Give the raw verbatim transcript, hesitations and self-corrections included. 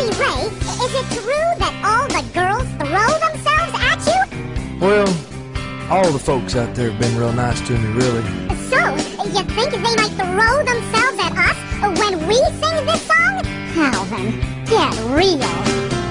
Billy Ray, is it true that all the girls throw themselves at you? Well, all the folks out there have been real nice to me, really. So, you think they might throw themselves at us